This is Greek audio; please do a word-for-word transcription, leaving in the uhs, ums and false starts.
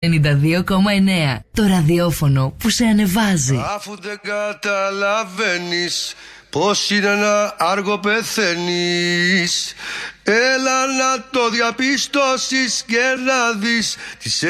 ενενήντα δύο κόμμα εννέα. Το ραδιόφωνο που σε ανεβάζει. Αφού δεν καταλαβαίνεις πως είναι ένα άργο πεθαίνεις, έλα να το διαπιστώσεις και να δεις τις